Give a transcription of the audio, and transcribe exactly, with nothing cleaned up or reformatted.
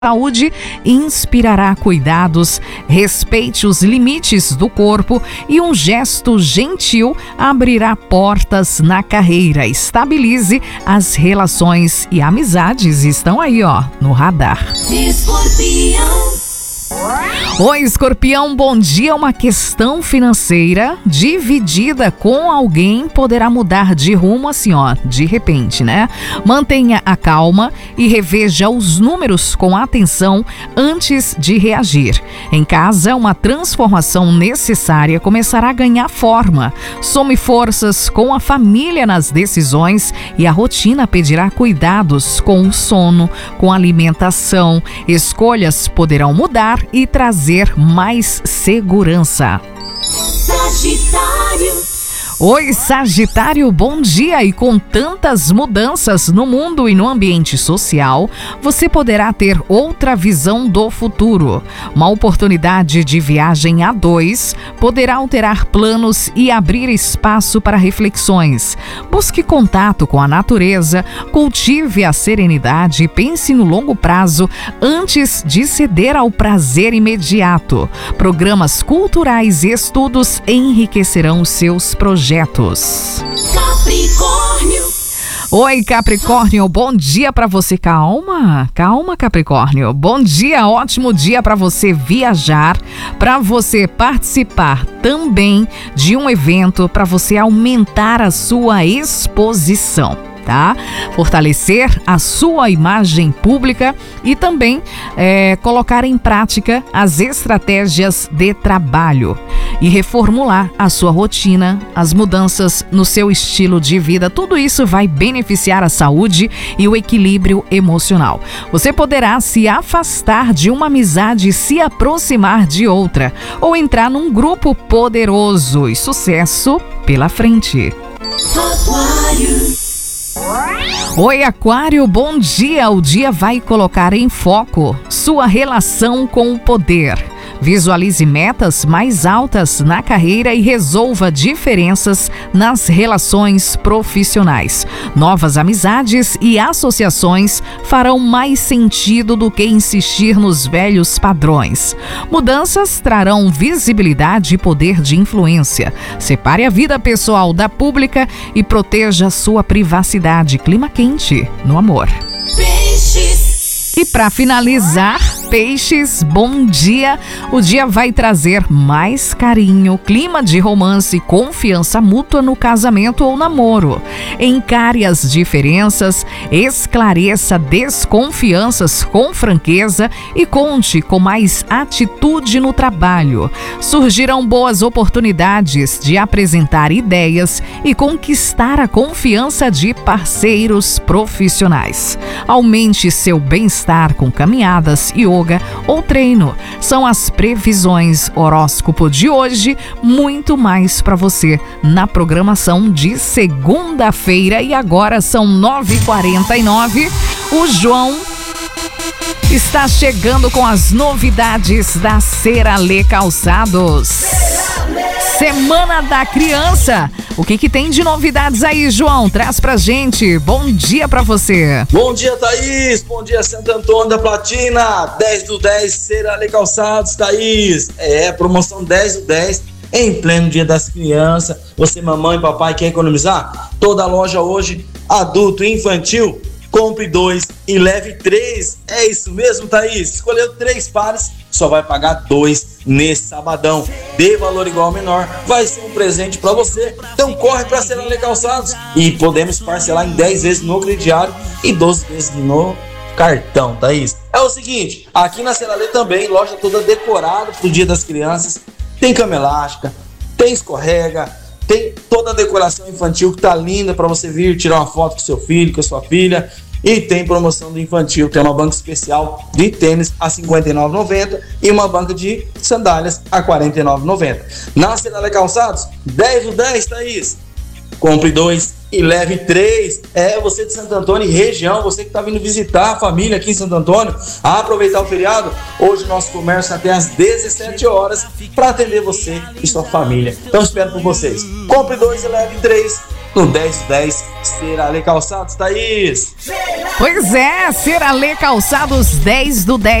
Saúde inspirará cuidados, respeite os limites do corpo e um gesto gentil abrirá portas na carreira. Estabilize as relações e amizades estão aí, ó, no radar. Escorpião. Oi, Escorpião, bom dia. Uma questão financeira dividida com alguém poderá mudar de rumo assim, ó, de repente, né? Mantenha a calma e reveja os números com atenção antes de reagir. Em casa, uma transformação necessária começará a ganhar forma. Some forças com a família nas decisões e a rotina pedirá cuidados com o sono, com a alimentação. Escolhas poderão mudar e trazer mais segurança. Sagitário. Oi, Sagitário, bom dia. E com tantas mudanças no mundo e no ambiente social, você poderá ter outra visão do futuro. Uma oportunidade de viagem a dois poderá alterar planos e abrir espaço para reflexões. Busque contato com a natureza, cultive a serenidade e pense no longo prazo antes de ceder ao prazer imediato. Programas culturais e estudos enriquecerão seus projetos. Capricórnio. Oi, Capricórnio, bom dia para você. Calma, calma, Capricórnio. Bom dia, ótimo dia para você viajar, para você participar também de um evento, para você aumentar a sua exposição. Tá? Fortalecer a sua imagem pública e também é, colocar em prática as estratégias de trabalho e reformular a sua rotina, as mudanças no seu estilo de vida. Tudo isso vai beneficiar a saúde e o equilíbrio emocional. Você poderá se afastar de uma amizade e se aproximar de outra, ou entrar num grupo poderoso e sucesso pela frente. Aquário. Oi, Aquário, bom dia. O dia vai colocar em foco sua relação com o poder. Visualize metas mais altas na carreira e resolva diferenças nas relações profissionais. Novas amizades e associações farão mais sentido do que insistir nos velhos padrões. Mudanças trarão visibilidade e poder de influência. Separe a vida pessoal da pública e proteja sua privacidade. Clima quente no amor. Peixes. E para finalizar, Peixes, bom dia. O dia vai trazer mais carinho, clima de romance e confiança mútua no casamento ou namoro. Encare as diferenças, esclareça desconfianças com franqueza e conte com mais atitude no trabalho. Surgirão boas oportunidades de apresentar ideias e conquistar a confiança de parceiros profissionais. Aumente seu bem-estar com caminhadas e yoga ou treino. São as previsões horóscopo de hoje, muito mais para você na programação de segunda-feira. E agora são nove e quarenta e nove. O João está chegando com as novidades da Ceralê Calçados. Semana da Criança. O que que tem de novidades aí, João? Traz pra gente. Bom dia pra você. Bom dia, Thaís. Bom dia, Santo Antônio da Platina. dez do dez, Ceralê Calçados, Thaís. É, promoção dez do dez, em pleno Dia das Crianças. Você, mamãe e papai, quer economizar? Toda loja hoje, adulto e infantil, compre dois e leve três. É isso mesmo, Thaís. Escolheu três pares, só vai pagar dois nesse sabadão. Dê valor igual ao menor, vai ser um presente pra você. Então corre pra Ceralê Calçados e podemos parcelar em dez vezes no crediário e doze vezes no cartão, Thaís. É o seguinte, aqui na Ceralê também, loja toda decorada pro Dia das Crianças. Tem cama elástica, tem escorrega, tem toda a decoração infantil que tá linda para você vir tirar uma foto com seu filho, com a sua filha. E tem promoção do infantil, tem uma banca especial de tênis a cinquenta e nove reais e noventa centavos e uma banca de sandálias a quarenta e nove reais e noventa centavos. Na Ceralê Calçados, dez do dez, Thaís. Compre dois e leve três. É, você de Santo Antônio e região, você que está vindo visitar a família aqui em Santo Antônio, a aproveitar o feriado. Hoje nosso comércio até às dezessete horas para atender você e sua família. Então espero por vocês. Compre dois e leve três. no dez do dez Seralê Calçados, Thaís. Pois é, Seralê Calçados dez do dez.